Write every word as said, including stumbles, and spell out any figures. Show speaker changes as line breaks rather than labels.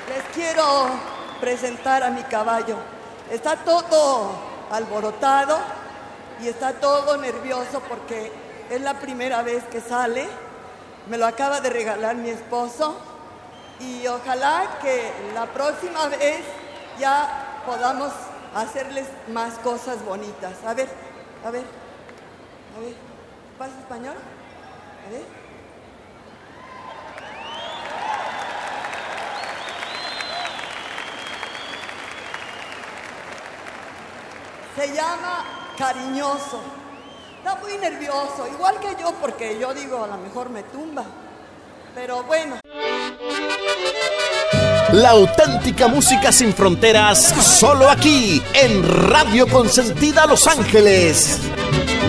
Les quiero presentar a mi caballo. Está todo alborotado y está todo nervioso porque es la primera vez que sale. Me lo acaba de regalar mi esposo y ojalá que la próxima vez ya podamos hacerles más cosas bonitas. A ver, a ver, a ver. ¿Pasa español? A ver. Se llama Cariñoso. Está muy nervioso, igual que yo, porque yo digo, a lo mejor me tumba. Pero bueno.
La auténtica música sin fronteras, solo aquí, en Radio Consentida Los Ángeles.